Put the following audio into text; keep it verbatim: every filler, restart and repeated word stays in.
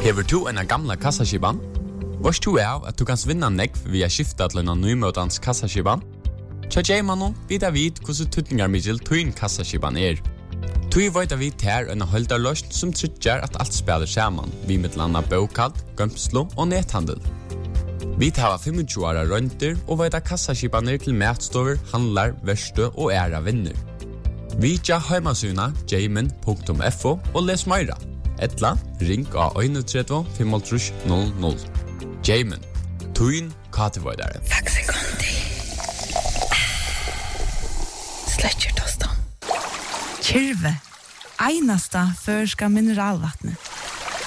Hever du en gamla kassaskiban? Vars du er at du kan vinna nekv via skifta til en nymøtans kassaskiban? Tja Jaymanon vita vid hvordan tutningar middel tuin kassaskiban er. Tui vita vid her en holdarløst som tryggjar at alt spiller saman, vi mittlanda bokald, gømslo og nethandel. Vi tar tjuefem åra rønter og vita kassaskibaner til matstover, handlar, verste og æra vinner. Vi tja heimasuna jayman punktum f o og les meira. Etla, ring av tre tre fem null null. Jayman, tuin katevoidare. Takk sekundi. Sletcher tostan. Kyrve, einasta førska mineralvattnet.